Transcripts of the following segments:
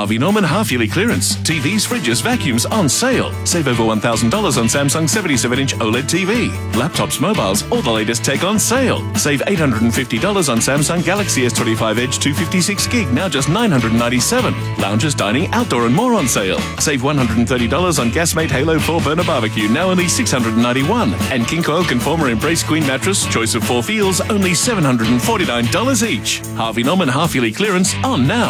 Harvey Norman half-yearly clearance. TVs, fridges, vacuums on sale. Save over $1,000 on Samsung 77-inch OLED TV. Laptops, mobiles, all the latest tech on sale. Save $850 on Samsung Galaxy S25 Edge 256 gig, now just $997. Lounges, dining, outdoor and more on sale. Save $130 on Gasmate Halo 4 burner barbecue, now only $691. And King Coil Conformer Embrace Queen mattress, choice of 4 feels, only $749 each. Harvey Norman half-yearly clearance on now.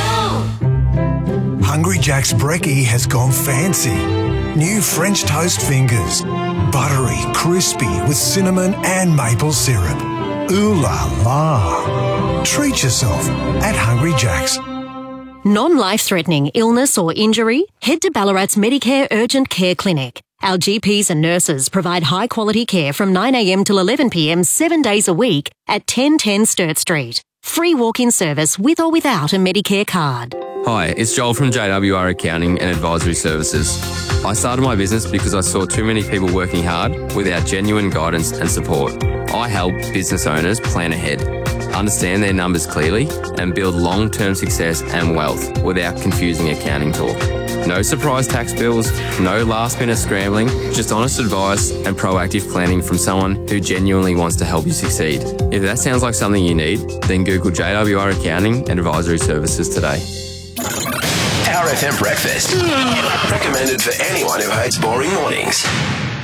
Hungry Jack's brekkie has gone fancy. New French toast fingers. Buttery, crispy with cinnamon and maple syrup. Ooh la la. Treat yourself at Hungry Jack's. Non-life-threatening illness or injury? Head to Ballarat's Medicare Urgent Care Clinic. Our GPs and nurses provide high-quality care from 9 a.m. till 11 p.m. 7 days a week at 1010 Sturt Street. Free walk-in service with or without a Medicare card. Hi, it's Joel from JWR Accounting and Advisory Services. I started my business because I saw too many people working hard without genuine guidance and support. I help business owners plan ahead, understand their numbers clearly, and build long-term success and wealth without confusing accounting talk. No surprise tax bills, no last-minute scrambling, just honest advice and proactive planning from someone who genuinely wants to help you succeed. If that sounds like something you need, then Google JWR Accounting and Advisory Services today. Our FM breakfast. Recommended for anyone who hates boring mornings.